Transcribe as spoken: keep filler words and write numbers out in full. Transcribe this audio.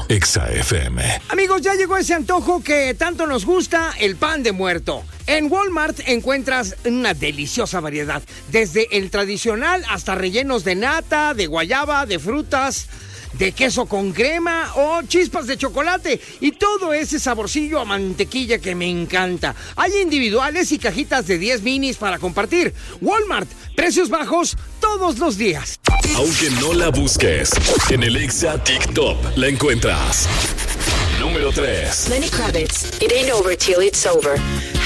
Exa F M. Amigos, ya llegó ese antojo que tanto nos gusta, el pan de muerto. En Walmart encuentras una deliciosa variedad, desde el tradicional hasta rellenos de nata, de guayaba, de frutas, de queso con crema o chispas de chocolate, y todo ese saborcillo a mantequilla que me encanta. Hay individuales y cajitas de diez minis para compartir. Walmart, precios bajos todos los días. Aunque no la busques, en el Exa TikTok la encuentras. Número tres. Lenny Kravitz, It Ain't Over Till It's Over.